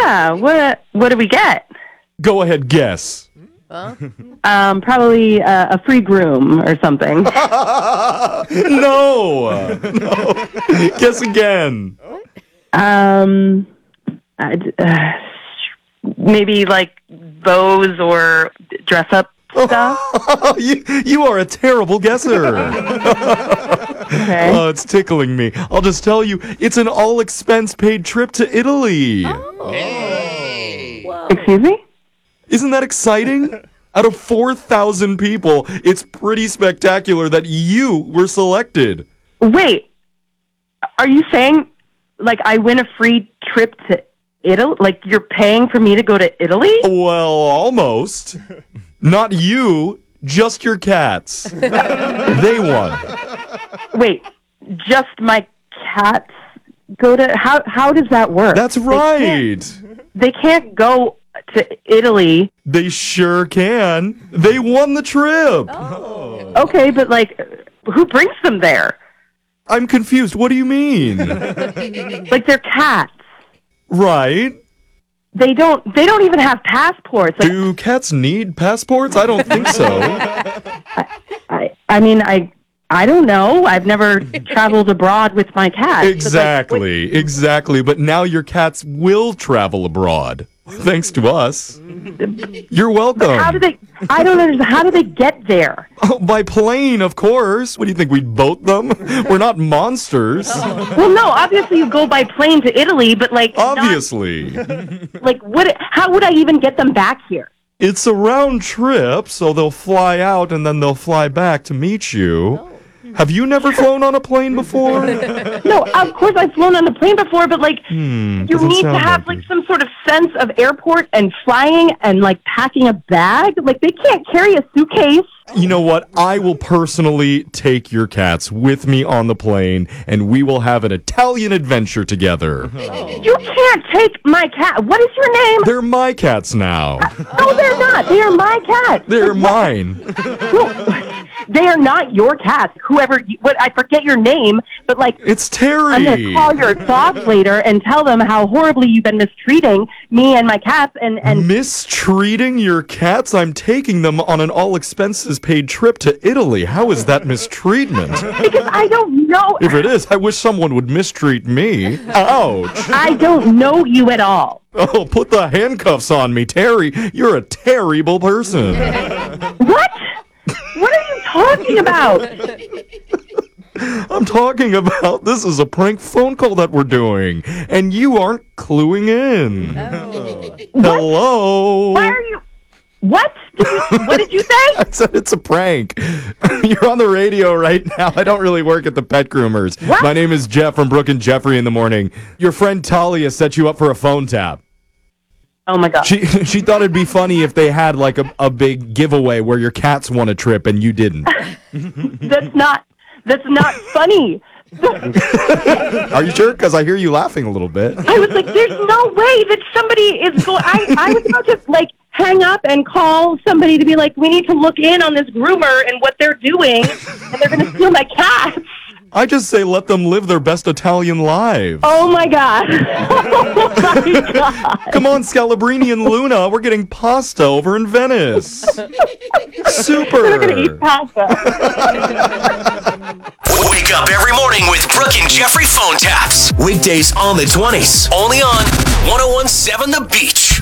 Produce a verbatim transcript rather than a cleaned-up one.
Yeah. What What do we get? Go ahead, guess. Huh? Um, probably uh, a free groom or something. No. No. Guess again. Um, I'd, uh, maybe like bows or dress up stuff. you, you are a terrible guesser. Okay. Oh, it's tickling me. I'll just tell you, it's an all-expense-paid trip to Italy. Whoa. Excuse me? Isn't that exciting? Out of four thousand people, it's pretty spectacular that you were selected. Wait, are you saying like I win a free trip to Italy? Like you're paying for me to go to Italy? Well, almost. Not you, just your cats. They won. Wait, just my cats go to how how does that work? That's They right. can't, they can't go to Italy. They sure can. They won the trip. Oh. Okay, but like who brings them there? I'm confused. What do you mean? Like they're cats. Right? They don't they don't even have passports. Like, Do cats need passports? I don't think so. I I mean I I don't know. I've never traveled abroad with my cat. So, like, Exactly, exactly. But now your cats will travel abroad. Thanks to us. You're welcome. how do they I don't understand. How do they get there? Oh, by plane, of course. What do you think, we'd boat them? We're not monsters. Well, no, obviously you go by plane to Italy, but like not- Obviously. like what how would I even get them back here? It's a round trip, so they'll fly out and then they'll fly back to meet you. Have you never flown on a plane before? No, of course I've flown on a plane before, but like Hmm, you doesn't need to sound have like like some sort of sense of airport and flying and like packing a bag. Like they can't carry a suitcase. You know what? I will personally take your cats with me on the plane, and we will have an Italian adventure together. You can't take my cat. What is your name? They're my cats now. No, they're not. They are my cats. They're mine. No, they are not your cats. Whoever, you, what I forget your name, but like It's I'm gonna Terry. call your boss later and tell them how horribly you've been mistreating me and my cats. And and Mistreating your cats? I'm taking them on an all-expenses paid trip to Italy. How is that mistreatment? because I don't know, If it is, I wish someone would mistreat me. Ouch. I don't know you at all. Oh, put the handcuffs on me, Terry. You're a terrible person. What? What are you talking about? I'm talking about this is a prank phone call that we're doing, and you aren't cluing in. Oh. Hello? Why are you? What? Did you, what did you say? I said it's a prank. You're on the radio right now. I don't really work at the Pet Groomers. What? My name is Jeff from Brooke and Jeffrey in the Morning. Your friend Talia set you up for a phone tap. Oh my god. She she thought it'd be funny if they had like a, a big giveaway where your cats won a trip and you didn't. That's not. That's not funny. Are you sure? Because I hear you laughing a little bit. I was like, there's no way that somebody is going. I I was about to like hang up and call somebody to be like, we need to look in on this groomer and what they're doing, and they're going to steal my cats. I just say let them live their best Italian lives. Oh my god. Oh my god. Come on, Scalabrini and Luna. We're getting pasta over in Venice. Super. We're going to eat pasta. Wake up every morning with Brooke and Jeffrey phone taps. Weekdays on the twenties. Only on one oh one point seven The Beach.